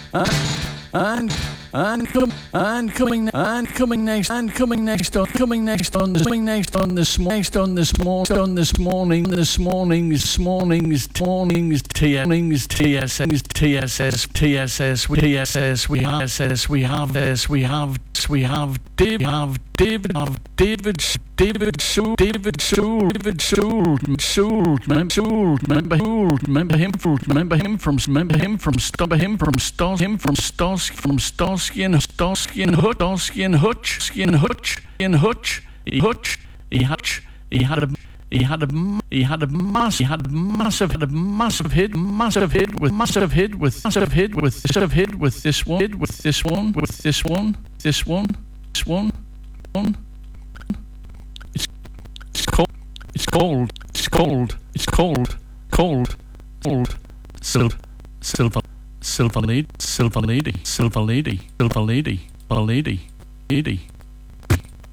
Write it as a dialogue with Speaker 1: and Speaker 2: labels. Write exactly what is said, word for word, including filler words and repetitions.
Speaker 1: and and come and coming and coming next and coming next on coming next on the coming next on this next on this morning on this morning this morning's morning's morning's T morning's T S S T S S T S S T S S we have S S we have S we have we have David have David have David David Sewell David Sewell David Sewell Sewell remember Sewell remember Sewell remember him from remember him from remember him from remember him from Stars him from Stars from Starsky and Starsky and Hutch Starsky and Hutch Starsky and Hutch and Hutch he Hutch he Hutch he had a He had a he had a mass he had a massive had a massive hit massive hit with massive hit with massive hit with massive hit with this one hit with this one with this one this one this one one it's it's cold it's cold it's cold it's cold cold cold silver silver silver lady silver lady silver lady silver lady silver lady lady